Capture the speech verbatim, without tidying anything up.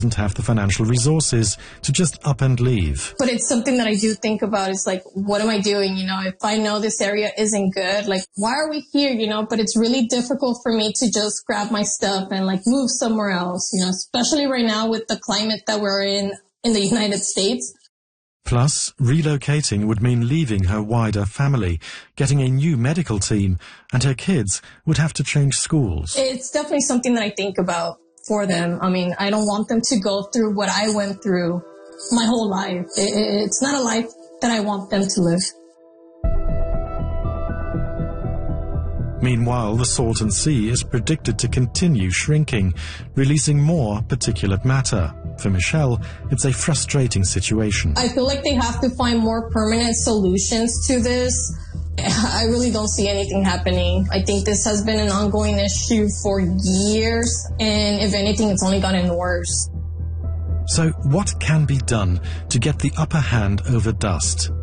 doesn't have the financial resources to just up and leave. But it's something that I do think about. It's like, what am I doing? You know, if I know this area isn't good, like, why are we here? You know, but it's really difficult for me to just grab my stuff and like move somewhere else, you know, especially right now with the climate that we're in in the United States. Plus, relocating would mean leaving her wider family, getting a new medical team, and her kids would have to change schools. It's definitely something that I think about for them. I mean, I don't want them to go through what I went through my whole life. It's not a life that I want them to live. Meanwhile, the Salton Sea is predicted to continue shrinking, releasing more particulate matter. For Michelle, it's a frustrating situation. I feel like they have to find more permanent solutions to this. I really don't see anything happening. I think this has been an ongoing issue for years, and if anything, it's only gotten worse. So what can be done to get the upper hand over dust?